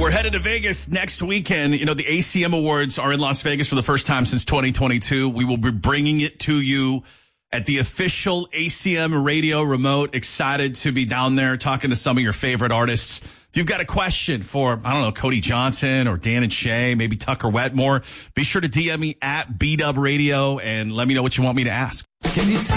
We're headed to Vegas next weekend. You know, the ACM Awards are in Las Vegas for the first time since 2022. We will be bringing it to you at the official ACM radio remote. Excited to be down there talking to some of your favorite artists. If you've got a question for, I don't know, Cody Johnson or Dan and Shay, maybe Tucker Wetmore, be sure to DM me at BDub Radio and let me know what you want me to ask. Can you see